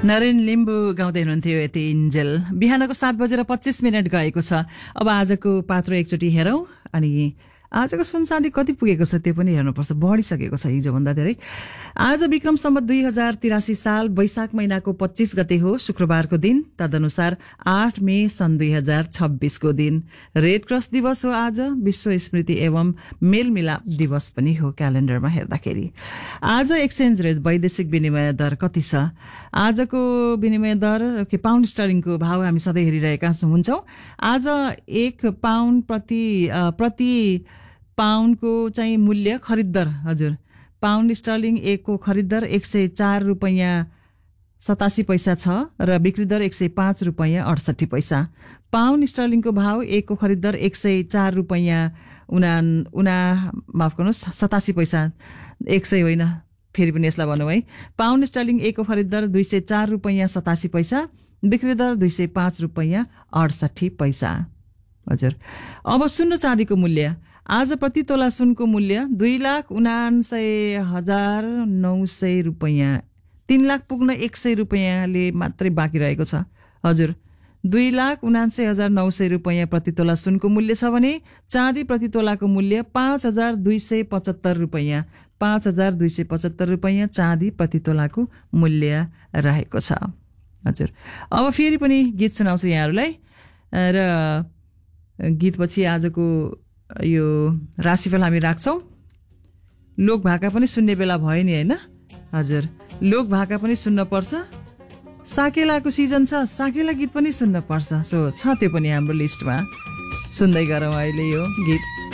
नरेन लिम्बू गाउँदै हुनुहुन्थ्यो यति इन्जेल। बिहानको 7:25 गएको छ। अब आजको पात्रो एकचोटि हेरौँ अनि आजको सुनचाँदी कति पुगेको छ त्यो पनि हेर्नुपर्छ। बढिसकेको छ हिजोभन्दा धेरै। आज विक्रम सम्वत 2083 साल वैशाख महिनाको 25 गते हो, शुक्रबारको दिन। तदनुसार 8 मे सन् 2026 को दिन। रेड क्रस दिवस हो आज। विश्व स्मृति एवं मेलमिलाप दिवस पनि हो क्यालेन्डरमा हेर्दाखेरि। आज एक्सचेन्ज रेट वैदेशिक विनिमय दर कति छ? आजको विनिमय दर पाउन्ड स्टर्लिङको भाव हामी सधैँ हेरिरहेका हुन्छौँ। आज एक पाउन्ड प्रति पाउन्डको चाहिँ मूल्य खरिद दर, हजुर, पाउन्ड स्टर्लिङ एकको खरिद दर 104 रुपैयाँ 87 पैसा छ र बिक्री दर 105 रुपैयाँ 68 पैसा। पाउन्ड स्टर्लिङको भाव एकको खरिद दर 104 रुपैयाँ माफ गर्नुहोस् 87 पैसा, 100 होइन, फेरि पनि यसलाई भनौँ है। पाउन्ड स्टर्लिङ एकको खरिद दर 204 रुपैयाँ 87 पैसा, बिक्री दर 205 रुपैयाँ 68 पैसा। हजुर, अब सुन र चाँदीको मूल्य। आज प्रति तोला सुनको मूल्य 2,79,900 रुपैयाँ। 3 लाख पुग्न 100 रुपैयाँले मात्रै बाँकी रहेको छ। हजुर, 2,79,900 रुपैयाँ प्रति तोला सुनको मूल्य छ भने चाँदी प्रति तोलाको मूल्य 5,275 रुपैयाँ। 5,275 रुपैयाँ चाँदी प्रति तोलाको मूल्य रहेको छ। हजुर, अब फेरि पनि गीत सुनाउँछु यहाँहरूलाई र गीतपछि आजको यो राशिफल हामी राख्छौँ। लोक भाका पनि सुन्ने बेला भयो नि, होइन? हजुर, लोक भाका पनि सुन्न पर्छ। साकेलाको सिजन छ, साकेला गीत पनि सुन्न पर्छ। सो छ त्यो पनि हाम्रो लिस्टमा। सुन्दै गरौँ अहिले यो गीत।